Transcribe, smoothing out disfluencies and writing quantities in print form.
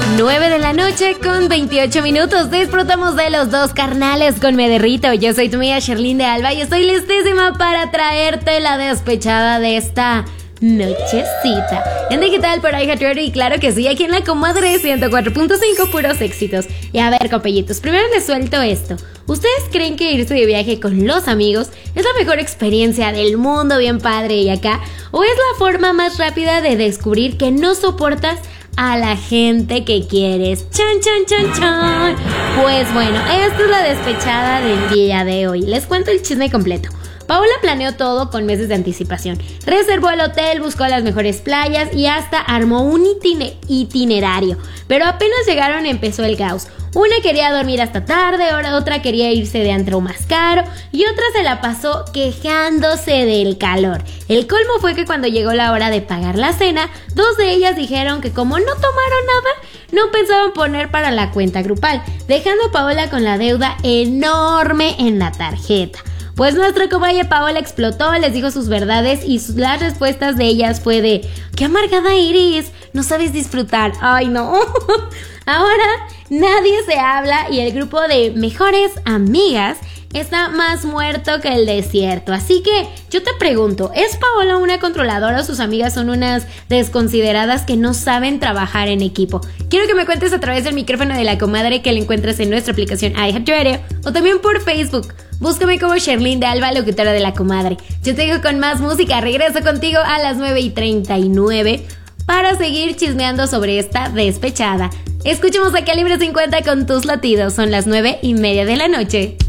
9 de la noche con 28 minutos. Disfrutamos de los dos carnales con Me Derrito. Yo soy tu amiga Sherlyn de Alba y estoy listísima para traerte la despechada de esta nochecita en digital por iHeartRadio. Y claro que sí, aquí en la comadre 104.5, puros éxitos. Y a ver, copellitos, primero les suelto esto. ¿Ustedes creen que irse de viaje con los amigos es la mejor experiencia del mundo, bien padre y acá? ¿O es la forma más rápida de descubrir que no soportas a la gente que quieres? Chan, chan, chan, chan. Pues bueno, esta es la despechada del día de hoy. Les cuento el chisme completo. Paola planeó todo con meses de anticipación. Reservó el hotel, buscó las mejores playas y hasta armó un itinerario. Pero apenas llegaron empezó el caos. Una quería dormir hasta tarde, otra quería irse de antro más caro y otra se la pasó quejándose del calor. El colmo fue que cuando llegó la hora de pagar la cena, dos de ellas dijeron que como no tomaron nada, no pensaban poner para la cuenta grupal, dejando a Paola con la deuda enorme en la tarjeta. Pues nuestra cobaya Paola explotó, les dijo sus verdades y las respuestas de ellas fue de: ¡qué amargada eres! No sabes disfrutar. ¡Ay, no! Ahora nadie se habla y el grupo de mejores amigas está más muerto que el desierto. Así que yo te pregunto, ¿es Paola una controladora o sus amigas son unas desconsideradas que no saben trabajar en equipo? Quiero que me cuentes a través del micrófono de la comadre, que la encuentras en nuestra aplicación iHeartRadio o también por Facebook. Búscame como Sherlyn de Alba, locutora de la comadre. Yo te digo con más música, regreso contigo a las 9:39 para seguir chismeando sobre esta despechada. Escuchemos a Calibre 50 con Tus Latidos, son las 9:30 de la noche.